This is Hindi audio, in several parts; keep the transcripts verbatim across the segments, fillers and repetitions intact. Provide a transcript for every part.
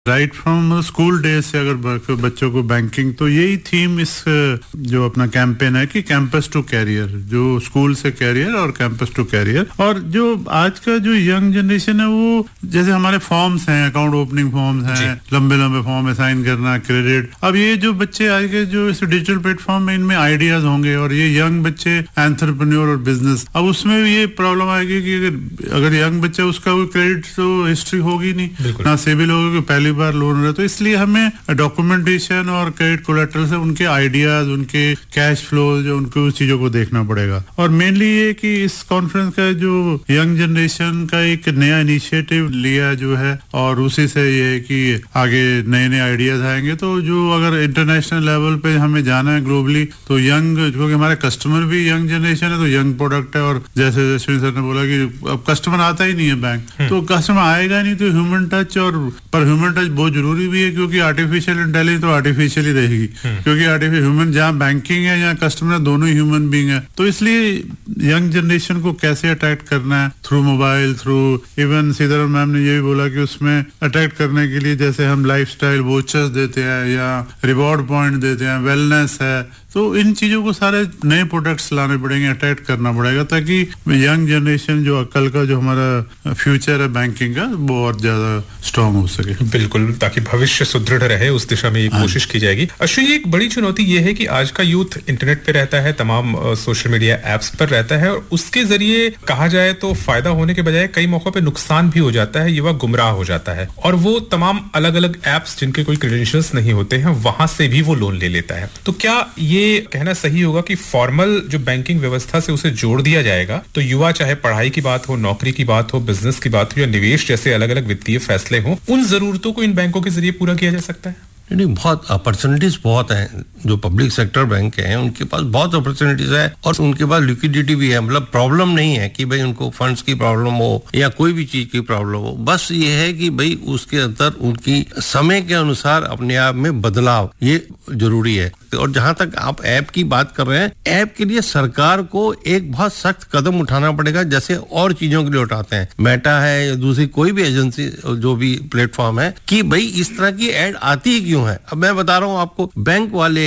राइट फ्रॉम स्कूल डेज से अगर बच्चों को बैंकिंग, तो यही थीम इस जो अपना कैंपेन है कि कैंपस टू कैरियर, जो स्कूल से कैरियर और कैंपस टू कैरियर। और जो आज का जो यंग जनरेशन है वो जैसे हमारे फॉर्म्स हैं, अकाउंट ओपनिंग फॉर्म्स हैं, लंबे लंबे फॉर्म असाइन करना, क्रेडिट, अब ये जो बच्चे आज के जो इस डिजिटल प्लेटफॉर्म में इनमें आइडियाज होंगे और ये यंग बच्चे एंटरप्रेन्योर और बिजनेस, अब उसमें भी ये प्रॉब्लम आएगी कि अगर अगर यंग बच्चा उसका कोई क्रेडिट तो हिस्ट्री होगी नहीं, ना सिविल होगा, पहली बार लोन रहा, तो इसलिए हमें डॉक्यूमेंटेशन और क्रेडिट कोलेटरल से उनके आइडियाज, उनके कैश फ्लो, जो उनको उस चीजों को देखना पड़ेगा। और मेनली ये कि इस कॉन्फ्रेंस का जो यंग जनरेशन का एक नया इनिशिएटिव लिया जो है, और उसी से ये है कि आगे नए नए आइडियाज आएंगे। तो जो अगर इंटरनेशनल लेवल पे हमें जाना है ग्लोबली, तो यंग, क्योंकि हमारे कस्टमर भी यंग जनरेशन है, तो यंग प्रोडक्ट है। और जैसे अश्विनी सर ने बोला कि अब कस्टमर आता ही नहीं है बैंक, तो कस्टमर आएगा नहीं, तो ह्यूमन टच, और पर ह्यूमन टच बहुत जरूरी भी है, क्योंकि आर्टिफिशियल इंटेलिजेंस तो आर्टिफिशियल ही रहेगी, क्योंकि आर्टिफिशियल ह्यूमन, जहाँ बैंकिंग है या कस्टमर, दोनों ही ह्यूमन बीइंग है। तो इसलिए यंग जनरेशन को कैसे अट्रैक्ट करना है, through mobile, through even Sitaram ma'am ने ये भी बोला कि उसमें अट्रैक्ट करने के लिए जैसे हम लाइफस्टाइल वोचर्स देते हैं या रिवॉर्ड पॉइंट देते हैं, वेलनेस है, तो इन चीजों को सारे नए प्रोडक्ट्स लाने पड़ेंगे, अट्रैक्ट करना पड़ेगा, ताकि यंग जनरेशन जो कल का जो हमारा फ्यूचर है बैंकिंग का, वो और ज्यादा स्ट्रांग हो सके। बिल्कुल, ताकि भविष्य सुदृढ़ रहे, उस दिशा में ये कोशिश की जाएगी। अश्विनी, एक बड़ी चुनौती ये है कि आज का यूथ इंटरनेट पे रहता है, तमाम सोशल मीडिया एप्स पर रहता है, और उसके जरिए कहा जाए तो फायदा होने के बजाय कई मौकों पे नुकसान भी हो जाता है, युवा गुमराह हो जाता है, और वो तमाम अलग अलग एप्स जिनके कोई क्रेडेंशियल्स नहीं होते हैं, वहां से भी वो लोन ले लेता है। तो क्या ये कहना सही होगा कि फॉर्मल जो बैंकिंग व्यवस्था से उसे जोड़ दिया जाएगा, तो युवा, चाहे पढ़ाई की बात हो, नौकरी की बात हो, बिजनेस की बात हो या निवेश जैसे अलग अलग वित्तीय फैसले हो, उन जरूरतों को इन बैंकों के जरिए पूरा किया जा सकता है? नहीं, बहुत अपॉर्चुनिटीज बहुत हैं। जो पब्लिक सेक्टर बैंक हैं उनके पास बहुत अपॉर्चुनिटीज है, और उनके पास लिक्विडिटी भी है। मतलब प्रॉब्लम नहीं है कि भाई उनको फंड्स की प्रॉब्लम हो या कोई भी चीज की प्रॉब्लम हो, बस ये है कि भाई उसके अंदर उनकी समय के अनुसार अपने आप में बदलाव, ये जरूरी है। और जहां तक आप ऐप की बात कर रहे हैं, ऐप के लिए सरकार को एक बहुत सख्त कदम उठाना पड़ेगा, जैसे और चीजों के लिए उठाते हैं, मेटा है या दूसरी कोई भी एजेंसी, जो भी प्लेटफॉर्म है, कि भाई इस तरह की एड आती ही क्यों है। अब मैं बता रहा हूं आपको, बैंक वाले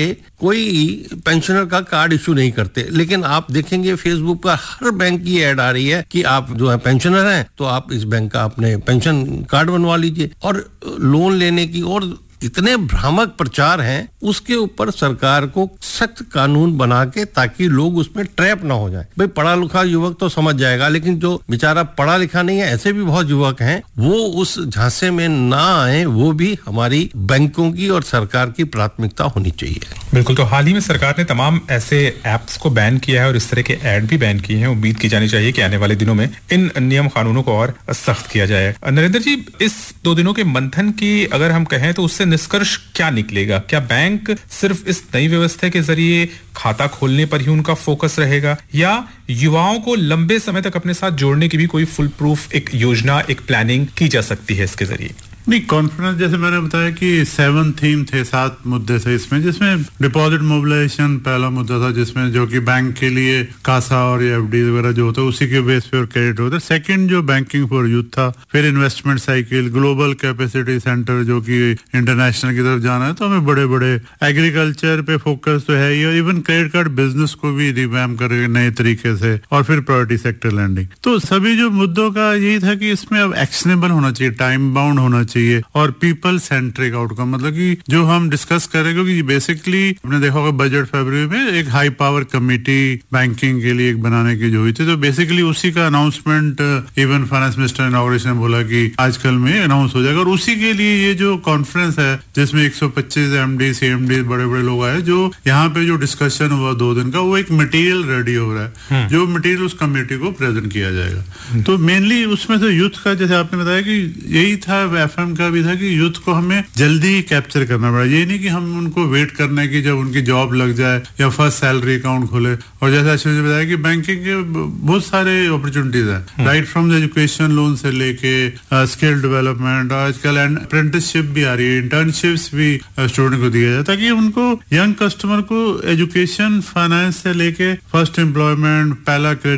कोई पेंशनर का कार्ड इशू नहीं करते, लेकिन आप देखेंगे फेसबुक पर हर बैंक की एड आ रही है कि आप जो है पेंशनर हैं, तो आप इस बैंक का अपने पेंशन कार्ड बनवा लीजिए। और लोन लेने की और इतने भ्रामक प्रचार हैं, उसके ऊपर सरकार को सख्त कानून बना के, ताकि लोग उसमें ट्रैप ना हो जाए। भाई पढ़ा लिखा युवक तो समझ जाएगा, लेकिन जो बेचारा पढ़ा लिखा नहीं है, ऐसे भी बहुत युवक हैं, वो उस झांसे में ना आए। वो भी हमारी बैंकों की और सरकार की प्राथमिकता होनी चाहिए। बिल्कुल। तो हाल ही में सरकार ने तमाम ऐसे एप्स को बैन किया है और इस तरह के ऐड भी बैन किए हैं। उम्मीद की जानी चाहिए कि आने वाले दिनों में इन नियम कानूनों को और सख्त किया जाए। नरेंद्र जी, इस दो दिनों के मंथन की अगर हम कहें तो उससे निष्कर्ष क्या निकलेगा? क्या बैंक सिर्फ इस नई व्यवस्था के जरिए खाता खोलने पर ही उनका फोकस रहेगा, या युवाओं को लंबे समय तक अपने साथ जोड़ने की भी कोई फुल प्रूफ एक योजना, एक प्लानिंग की जा सकती है इसके जरिए? नहीं, कॉन्फ्रेंस जैसे मैंने बताया कि सेवन थीम थे, सात मुद्दे थे इसमें, जिसमें डिपॉजिट मोबिलाइजेशन पहला मुद्दा था, जिसमें जो कि बैंक के लिए कासा और एफडी वगैरह जो होता है उसी के बेस पे और क्रेडिट होता है। सेकंड जो बैंकिंग फॉर यूथ था, फिर investment cycle, global capacity centre जो कि इंटरनेशनल की तरफ जाना है, तो हमें बड़े बड़े एग्रीकल्चर पे फोकस तो है ही, और इवन क्रेडिट कार्ड बिजनेस को भी रिवैम्प करेंगे नए तरीके से, और फिर प्रायोरिटी सेक्टर लैंडिंग। तो सभी जो मुद्दों का यही था कि इसमें अब एक्शनेबल होना चाहिए, टाइम बाउंड होना चाहिए, और पीपल सेंट्रिक आउटकम, मतलब कि जो हम डिस्कस कर रहे हैं, क्योंकि बेसिकली आपने देखा होगा बजट फरवरी में एक हाई पावर कमेटी बैंकिंग के लिए एक बनाने की जो हुई थी, तो बेसिकली उसी का announcement even finance minister inauguration ने बोला कि आजकल में अनाउंस हो जाएगा। और उसी के लिए ये जो कॉन्फ्रेंस है, जिसमें एक सौ पच्चीस एमडी सीएमडी बड़े बड़े लोग आए, जो यहाँ पे जो डिस्कशन हुआ दो दिन का, वो एक मटेरियल रेडी हो रहा है, जो मटेरियल उस कमेटी को प्रेजेंट किया जाएगा। तो मेनली उसमें से यूथ का, जैसे आपने बताया कि यही था, एफएम का भी था कि यूथ को हमें जल्दी कैप्चर करना पड़ा। ये नहीं कि हम उनको वेट करना है कि जब उनकी जॉब लग जाए या फर्स्ट सैलरी अकाउंट खोले। और जैसे अश्विनी ने बताया कि बैंकिंग के बहुत सारे अपॉर्चुनिटीज हैं, right from the education loan से लेके स्किल डेवलपमेंट, आजकल अप्रेंटिसशिप भी आ रही है, इंटर्नशिप्स भी स्टूडेंट को दिया जाए, ताकि उनको यंग कस्टमर को एजुकेशन फाइनेंस से लेके फर्स्ट एम्प्लॉयमेंट, पहला क्रेडिट,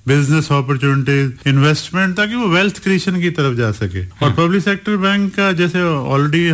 बिजनेस अपॉर्चुनिटीज, इन्वेस्टमेंट, ताकि वो वेल्थ क्रिएशन की तरफ जा सके। और पब्लिक सेक्टर बैंक का जैसे ऑलरेडी